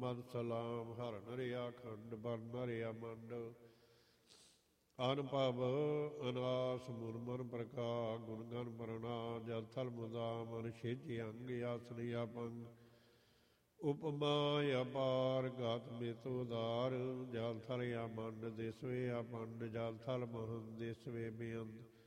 ਮਦ ਸਲਾਮ ਹਰ ਨਰਿਆ ਖੰਡ ਬਰ ਨਰਿਆ ਮੰਡ ਅਨਭਵ ਅਨਾਸ ਮੁਰਮਨ ਪ੍ਰਕਾ ਗੁਣ ਗਨ ਪਰਣਾ ਜਲ ਥਲ ਮੁਦਾ ਮਨ ਛੇਜੀ ਅੰਗ ਆਸਨ ਆਪੰਗ ਉਪਮਾ ਅਪਾਰ ਗਾਤ ਮਿਤ ਉਦਾਰ ਜਲ ਥਲ ਆ ਮੰਡ ਦੇਸਵੇ ਆ ਪੰਡ ਜਲ ਥਲ ਮਹਨ ਦੇਸਵੇ ਬੇਅੰਦ